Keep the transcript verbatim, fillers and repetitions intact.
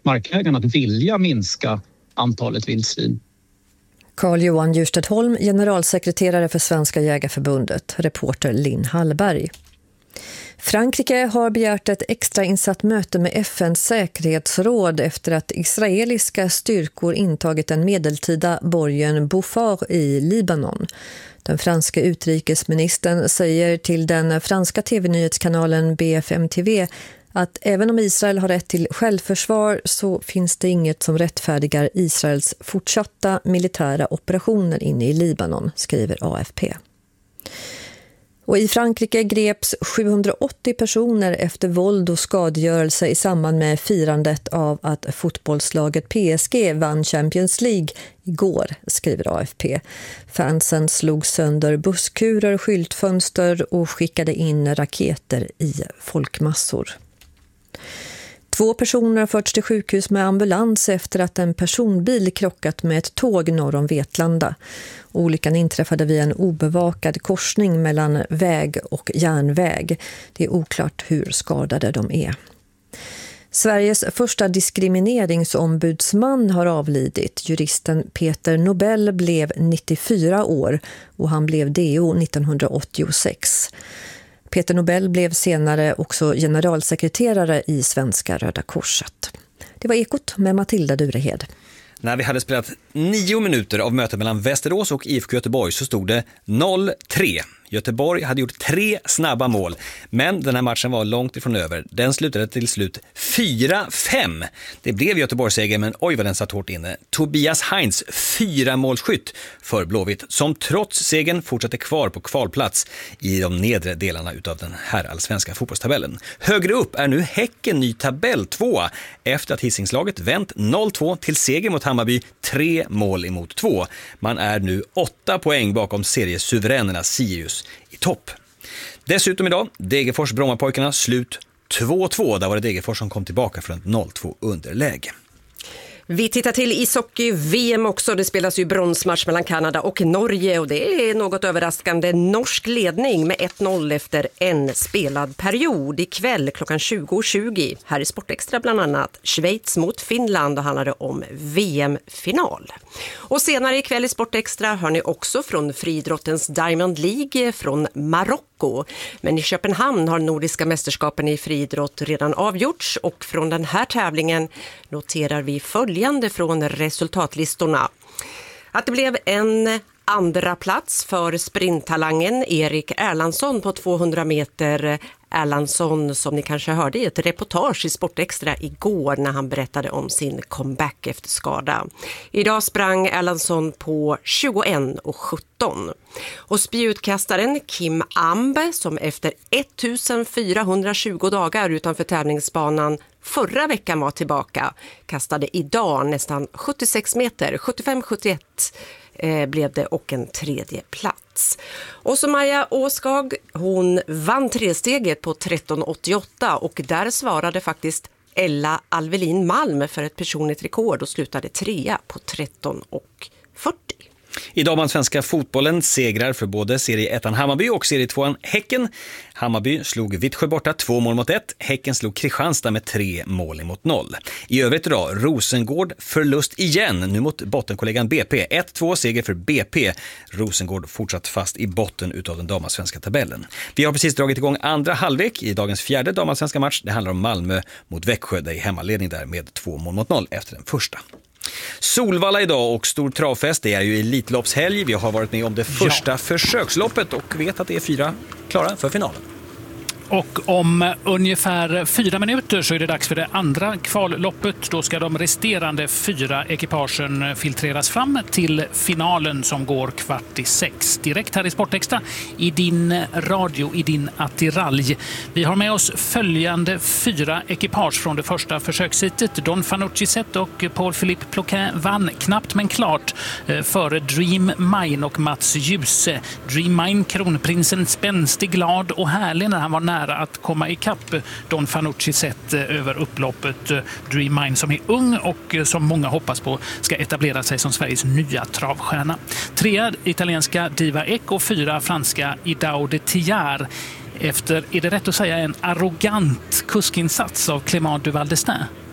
markägarna att vilja minska antalet vildsvin. Carl-Johan Djurstedt-Holm, generalsekreterare för Svenska jägarförbundet, reporter Linn Hallberg. Frankrike har begärt ett extrainsatt möte med F N:s säkerhetsråd efter att israeliska styrkor intagit den medeltida borgen Bufar i Libanon. Den franska utrikesministern säger till den franska tv-nyhetskanalen B F M T V att även om Israel har rätt till självförsvar så finns det inget som rättfärdigar Israels fortsatta militära operationer inne i Libanon, skriver A F P. Och i Frankrike greps sjuhundraåttio personer efter våld och skadegörelse i samband med firandet av att fotbollslaget P S G vann Champions League igår, skriver A F P. Fansen slog sönder busskurer, skyltfönster och skickade in raketer i folkmassor. Två personer har förts till sjukhus med ambulans efter att en personbil krockat med ett tåg norr om Vetlanda. Olyckan inträffade vid en obevakad korsning mellan väg och järnväg. Det är oklart hur skadade de är. Sveriges första diskrimineringsombudsman har avlidit. Juristen Peter Nobel blev nittiofyra år och han blev D O nittonhundraåttiosex. Peter Nobel blev senare också generalsekreterare i Svenska Röda Korset. Det var Ekot med Matilda Durehed. När vi hade spelat nio minuter av mötet mellan Västerås och I F K Göteborg så stod det noll tre. Göteborg hade gjort tre snabba mål, men den här matchen var långt ifrån över. Den slutade till slut fyra fem. Det blev Göteborgs seger, men oj vad den satt hårt inne. Tobias Heinz, fyra målskytt för Blåvitt, som trots segern fortsatte kvar på kvalplats i de nedre delarna utav den här allsvenska fotbollstabellen. Högre upp är nu Häcken ny tabell två efter att Hisingslaget vänt noll två till seger mot Hammarby, tre mål emot två. Man är nu åtta poäng bakom seriesuveränerna Sirius i topp. Dessutom idag, Degerfors Brommapojkarna slut två två. Där var det Degerfors som kom tillbaka från ett noll två underläge. Vi tittar till ishockey-V M också. Det spelas ju bronsmatch mellan Kanada och Norge och det är något överraskande norsk ledning med ett noll efter en spelad period. Ikväll klockan tjugo tjugo här i Sportextra bland annat Schweiz mot Finland och handlade om V M-final. Och senare ikväll i Sportextra hör ni också från friidrottens Diamond League från Marocko. Men i Köpenhamn har nordiska mästerskapen i friidrott redan avgjorts och från den här tävlingen noterar vi följande från resultatlistorna. Att det blev en andra plats för sprinttalangen Erik Erlandsson på tvåhundra meter. Erlandsson som ni kanske hörde i ett reportage i Sportextra igår när han berättade om sin comeback efter skada. Idag sprang Erlandsson på tjugoett och sjutton. Och spjutkastaren Kim Amb som efter ettusenfyrahundratjugo dagar utanför tävlingsbanan förra veckan var tillbaka kastade idag nästan sjuttiosex meter, sjuttiofem sjuttioett eh, blev det och en tredje plats. Och så Maja Åskag, hon vann tresteget på tretton åttioåtta och där svarade faktiskt Ella Alvelin Malm för ett personligt rekord och slutade trea på tretton fyrtio. Idag vann svenska fotbollen segrar för både serie ettan Hammarby och serie tvåan Häcken. Hammarby slog Vittsjö borta två mål mot ett. Häcken slog Kristianstad med tre mål mot noll. I övrigt idag Rosengård förlust igen nu mot bottenkollegan B P. ett två seger för B P. Rosengård fortsatt fast i botten utav den damasvenska tabellen. Vi har precis dragit igång andra halvlek i dagens fjärde damasvenska match. Det handlar om Malmö mot Växjö där i hemmaledning där med två mål mot noll efter den första. Solvalla idag och stor travfest, det är ju elitloppshelg. Vi har varit med om det första ja. försöksloppet och vet att det är fyra klara för finalen. Och om ungefär fyra minuter så är det dags för det andra kvalloppet. Då ska de resterande fyra ekipagen filtreras fram till finalen som går kvart i sex. Direkt här i Sportextra i din radio, i din attiralj. Vi har med oss följande fyra ekipage från det första försökssitet. Don Fanucci Zet och Paul-Philippe Ploquin vann knappt men klart före Dream Mine och Mats Djuse. Dream Mine, kronprinsen, spänstig, glad och härlig när han var nära att komma ikapp Don Fanucci Zet över upploppet. Dream Mine som är ung och som många hoppas på ska etablera sig som Sveriges nya travstjärna. Tre italienska Diva Ek och fyra franska Idao de Thiard. Efter, är det rätt att säga, en arrogant kuskinsats av Clément Duval d'Estaing?